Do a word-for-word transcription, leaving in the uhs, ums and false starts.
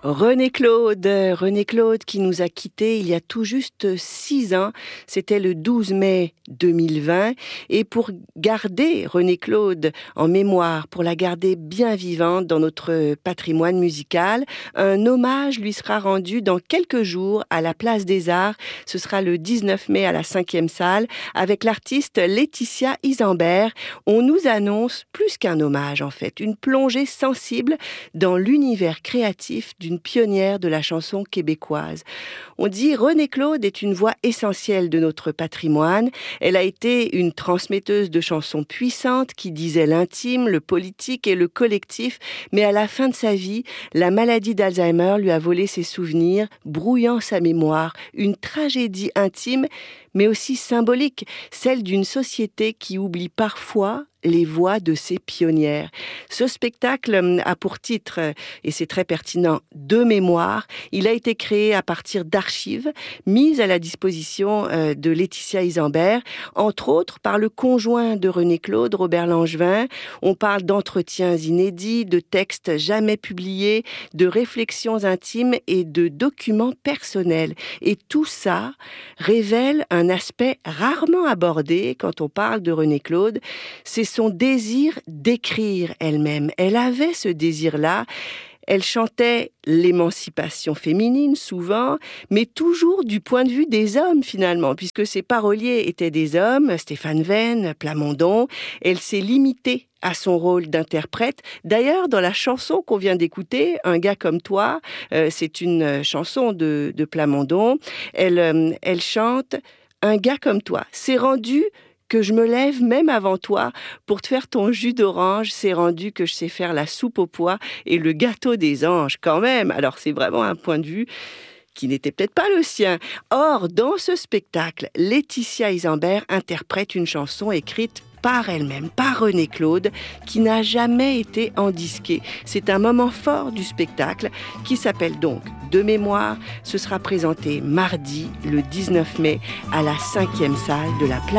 René Claude, René Claude qui nous a quittés il y a tout juste six ans, c'était le douze mai deux mille vingt, et pour garder René Claude en mémoire, pour la garder bien vivante dans notre patrimoine musical, un hommage lui sera rendu dans quelques jours à la Place des Arts. Ce sera le dix-neuf mai à la cinquième salle avec l'artiste Laetitia Isambert. On nous annonce plus qu'un hommage en fait, une plongée sensible dans l'univers créatif d'une pionnière de la chanson québécoise. On dit René Claude est une voix essentielle de notre patrimoine. Elle a été une transmetteuse de chansons puissantes qui disaient l'intime, le politique et le collectif, mais à la fin de sa vie, la maladie d'Alzheimer lui a volé ses souvenirs, brouillant sa mémoire. Une tragédie intime, mais aussi symbolique, celle d'une société qui oublie parfois les voix de ses pionnières. Ce spectacle a pour titre, et c'est très pertinent, De mémoire. Il a été créé à partir d'archives mises à la disposition de Laetitia Isambert, entre autres par le conjoint de René Claude, Robert Langevin. On parle d'entretiens inédits, de textes jamais publiés, de réflexions intimes et de documents personnels. Et tout ça révèle un aspect rarement abordé quand on parle de René Claude, c'est son désir d'écrire elle-même. Elle avait ce désir-là. Elle chantait l'émancipation féminine, souvent, mais toujours du point de vue des hommes, finalement, puisque ses paroliers étaient des hommes, Stéphane Venn, Plamondon. Elle s'est limitée à son rôle d'interprète. D'ailleurs, dans la chanson qu'on vient d'écouter, Un gars comme toi, euh, c'est une chanson de, de Plamondon, elle, euh, elle chante « Un gars comme toi ». C'est rendu que je me lève même avant toi pour te faire ton jus d'orange, c'est rendu que je sais faire la soupe aux pois et le gâteau des anges quand même. Alors c'est vraiment un point de vue qui n'était peut-être pas le sien. Or, dans ce spectacle, Laetitia Isambert interprète une chanson écrite par elle-même, par René Claude, qui n'a jamais été endisquée. C'est un moment fort du spectacle qui s'appelle donc De mémoire. Ce sera présenté mardi, le dix-neuf mai, à la cinquième salle de la Place